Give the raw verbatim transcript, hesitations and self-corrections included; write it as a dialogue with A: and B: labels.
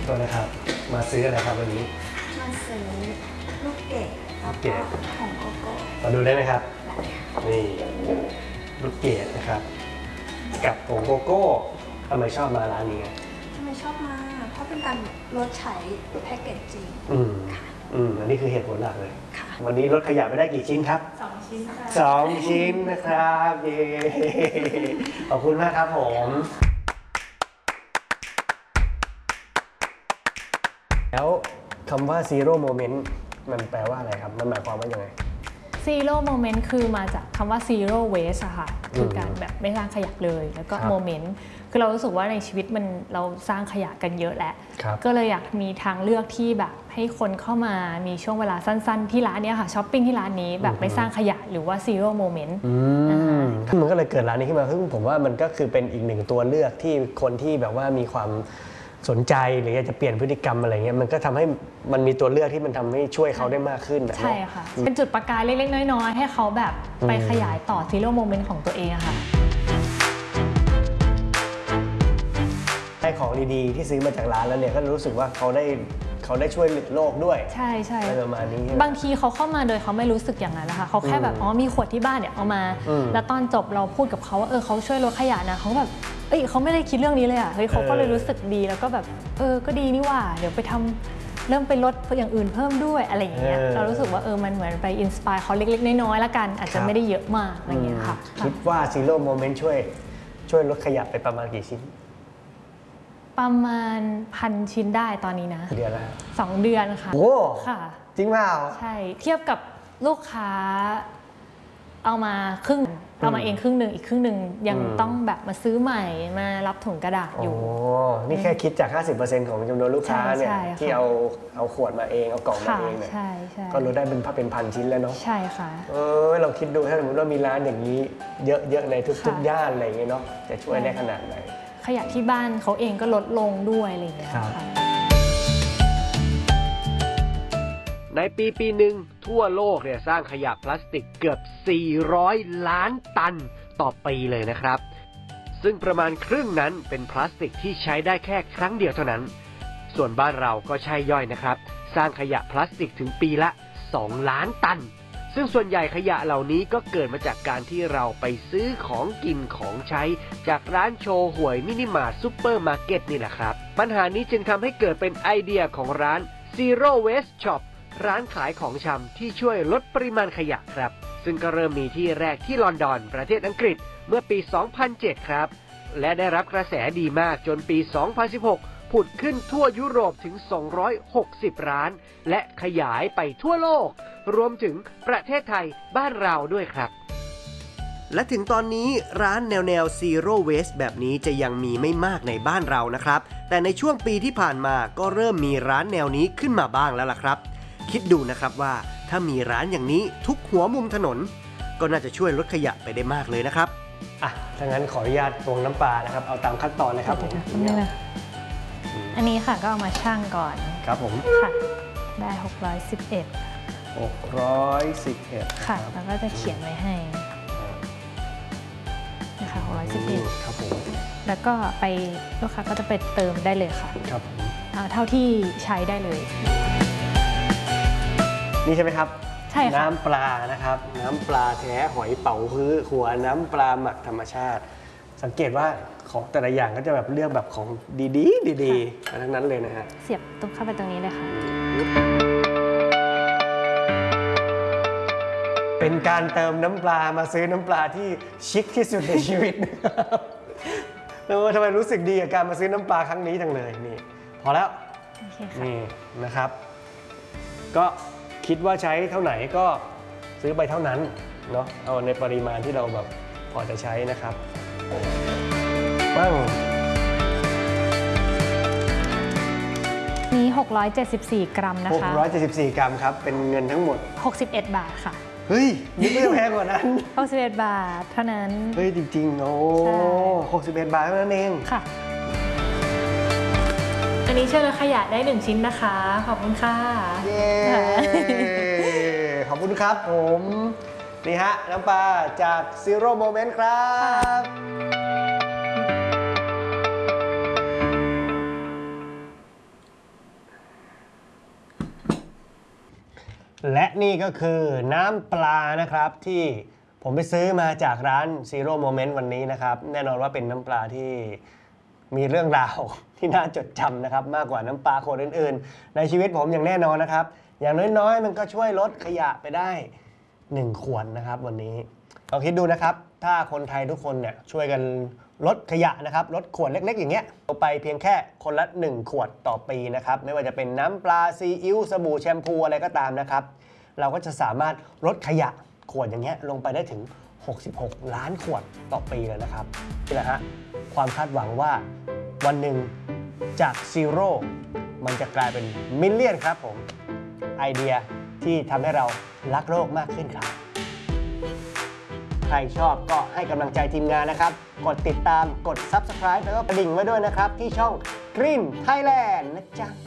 A: ตัวนะครับมาซื้ออะไรครับวันนี้
B: มาซื้อลูกเกดแล้วก็ของโกโก้
A: มาดูได้ไหมครับนี่ลูกเกดนะครับกับผงโกโก้ทำไมชอบมาร้านนี้
B: ทำไมชอบมาเพราะเป็นการลดใช้แพ็กเกจจริง
A: อืมอืมอันนี้คือเหตุผลหลักเลย
B: ค่ะ
A: วันนี้ลดขยะไปได้กี่ชิ้นครับ
B: สองชิ้นค่ะ
A: สองชิ้นนะครับเย้ขอบคุณมากครับผมแล้วคำว่า zero moment มันแปลว่าอะไรครับมันหมายความว่ายังไง
C: zero moment คือมาจากคำว่า zero waste อะค่ะคือการแบบไม่สร้างขยะเลยแล้วก็ moment คือเรารู้สึกว่าในชีวิตมันเราสร้างขยะกันเยอะแหละก็เลยอยากมีทางเลือกที่แบบให้คนเข้ามามีช่วงเวลาสั้นๆที่ร้านนี้ค่ะช้อปปิ้งที่ร้านนี้แบบไม่สร้างขยะหรือว่า zero moment
A: มันก็เลยเกิดร้านนี้ขึ้นมาซึ่งผมว่ามันก็คือเป็นอีกหนึ่งตัวเลือกที่คนที่แบบว่ามีความสนใจหรืออยากจะเปลี่ยนพฤติกรรมอะไรเงี้ยมันก็ทำให้มันมีตัวเลือกที่มันทำให้ช่วยเขาได้มากขึ้น
C: ใช่ค่ะเป็นจุดประกายเล็กๆน้อยๆให้เขาแบบไปขยายต่อ zero moment ของตัวเองอะค่ะ
A: ได้ของดีๆที่ซื้อมาจากร้านแล้วเนี่ยก็รู้สึกว่าเขาได้เขาได้ช่วยโลกด้วย
C: ใช่ใช่
A: ประมาณนี้
C: บางทีเขาเข้ามาโดยเขาไม่รู้สึกอย่างนั้นนะคะเขาแค่แบบอ๋อมีขวดที่บ้านเนี่ยเอามาแล้วตอนจบเราพูดกับเขาว่าเออเขาช่วยลดขยะนะเขาแบบเอ้ยเขาไม่ได้คิดเรื่องนี้เลยอ่ะเฮ้ยเขาก็เลยรู้สึกดีแล้วก็แบบเออก็ดีนี่ว่าเดี๋ยวไปทำเริ่มไปลดอย่างอื่นเพิ่มด้วยอะไรอย่างเงี้ยเรารู้สึกว่าเออมันเหมือนไปอินสปายเขาเล็กๆน้อยๆแล้วกันอาจจะไม่ได้เยอะมากอะไรอย่างเงี้ยค่ะ
A: คิดว่าซีโร่โมเมนต์ช่วยช่วยลดขยะไปประมาณกี่ชิ้น
C: ประมาณพันชิ้นได้ตอนนี้นะ
A: เดือนละ
C: สองเดือนค่ะ
A: โอ้
C: ค่ะ
A: จริงเปล่า
C: ใช่เทียบกับลูกค้าเอามาครึ่งเอามาเองครึ่งหนึ่งอีกครึ่งหนึ่งยังต้องแบบมาซื้อใหม่มารับถุงกระดาษอยู่
A: โอ้นี่แค่คิดจาก ห้าสิบเปอร์เซ็นต์ ของจำนวนลูกค้าเนี่ยที่เอาเอาขวดมาเองเอากล่องมาเองเนี่ยก็ลดได้เป็นเป็นพันชิ้นแล้วเนาะ
C: ใช่ค่ะ
A: เออเราคิดดูถ้าสมมติว่ามีร้านอย่างนี้เยอะๆในทุกๆย่านอะไรอย่างเงี้ยเนาะจะช่วยได้ขนาดไหน
C: ขยะที่บ้านเขาเองก็ลดลงด้วยอะไรอย่างเงี้ยค่ะ
A: ในปีปีหนึ่งทั่วโลกเนี่ยสร้างขยะพลาสติกเกือบสี่ร้อยล้านตันต่อปีเลยนะครับซึ่งประมาณครึ่งนั้นเป็นพลาสติกที่ใช้ได้แค่ครั้งเดียวเท่านั้นส่วนบ้านเราก็ใช่ย่อยนะครับสร้างขยะพลาสติกถึงปีละสองล้านตันซึ่งส่วนใหญ่ขยะเหล่านี้ก็เกิดมาจากการที่เราไปซื้อของกินของใช้จากร้านโชว์หวยมินิมาร์ทซุปเปอร์มาร์เก็ตนี่แหละครับปัญหานี้จึงทำให้เกิดเป็นไอเดียของร้าน Zero Waste Shop ร้านขายของชำที่ช่วยลดปริมาณขยะครับซึ่งก็เริ่มมีที่แรกที่ลอนดอนประเทศอังกฤษเมื่อปี สองพันเจ็ด ครับและได้รับกระแสดีมากจนปี สองพันสิบหก ผุดขึ้นทั่วยุโรปถึง สองร้อยหกสิบ ร้านและขยายไปทั่วโลกรวมถึงประเทศไทยบ้านเราด้วยครับและถึงตอนนี้ร้านแนวแนว Zero Waste แบบนี้จะยังมีไม่มากในบ้านเรานะครับแต่ในช่วงปีที่ผ่านมาก็เริ่มมีร้านแนวนี้ขึ้นมาบ้างแล้วล่ะครับคิดดูนะครับว่าถ้ามีร้านอย่างนี้ทุกหัวมุมถนนก็น่าจะช่วยลดขยะไปได้มากเลยนะครับอ่ะถ้างั้นขออนุญาตตวงน้ำปลานะครับเอาตามขั้นตอนเลยครับผม
C: อันนี้ค่ะก็เอามาชั่งก่อน
A: ครับผม
C: ค่ะได้หกร้อยสิบเอ็ด
A: หกร้อยสิบเอ็ด
C: ค่ะแล้วก็จะเขียนไว้ให้นะคะหกร้อยสิบเอ็ด
A: ครับผม
C: แล้วก็ไปลูกค้าก็จะไปเติมได้เลยค่ะ
A: ครับผม
C: เท่าที่ใช้ได้เลย
A: นี่ใช่ไหมครับ
C: ใช่ค่ะ
A: น้ำปลานะครับน้ำปลาแท้หอยเป๋าฮื้อหัวน้ำปลาหมักธรรมชาติสังเกตว่าของแต่ละอย่างก็จะแบบเลือกแบบของดีๆดีๆทั้งนั้นเลยนะฮะ
C: เสียบตรงเข้าไปตรงนี้เลยค่ะ
A: เป็นการเติมน้ำปลามาซื้อน้ำปลาที่ชิคที่สุดในชีวิตแล้วทำไมรู้สึกดีกับการมาซื้อน้ำปลาครั้งนี้จังเลยนี่พอแล้วนี่นะครับก็คิดว่าใช้เท่าไหร่ก็ซื้อไปเท่านั้นเนาะเอาในปริมาณที่เราแบบพอจะใช้นะครับปั้ง
C: นี้หกร้อยเจ็ดสิบสี่กรัมนะคะ
A: หกร้อยเจ็ดสิบสี่กรัมครับเป็นเงินทั้งหมด
C: หกสิบเอ็ดบาทค่ะ
A: เฮ้ยนี่ไม่แพงกว่านั้น
C: หกสิบเอ็ดบาทเท่านั้น
A: เฮ้ยจริงๆโอ้หกสิบเอ็ดบาทเท่านั้นเอง
C: ค่ะอันนี้ช่วยลดขยะได้หนึ่งชิ้นนะคะขอบคุณค่ะ
A: เย้ขอบคุณครับผมนี่ฮะน้ำปลาจาก Zero Moment ครับ
D: และนี่ก็คือน้ำปลานะครับที่ผมไปซื้อมาจากร้าน Zero Moment วันนี้นะครับแน่นอนว่าเป็นน้ำปลาที่มีเรื่องราวที่น่าจดจำนะครับมากกว่าน้ำปลาขวดอื่นๆในชีวิตผมอย่างแน่นอนนะครับอย่างน้อยๆมันก็ช่วยลดขยะไปได้หนึ่งขวดนะครับวันนี้ลองคิดดูนะครับถ้าคนไทยทุกคนเนี่ยช่วยกันลดขยะนะครับลดขวดเล็กๆอย่างเงี้ยเอาไปเพียงแค่คนละหนึ่งขวดต่อปีนะครับไม่ว่าจะเป็นน้ำปลาซีอิ๊วสบู่แชมพูอะไรก็ตามนะครับเราก็จะสามารถลดขยะขวดอย่างเงี้ยลงไปได้ถึงหกสิบหกล้านขวดต่อปีเลยนะครับนี่แหละฮะความคาดหวังว่าวันหนึ่งจากซีโร่มันจะกลายเป็นมิลเลียนครับผมไอเดียที่ทำให้เรารักโลกมากขึ้นครับใครชอบก็ให้กำลังใจทีมงานนะครับกดติดตามกด ซับสไครบ์ แล้วก็กระดิ่งไว้ด้วยนะครับที่ช่อง Green Thailand นะจ๊ะ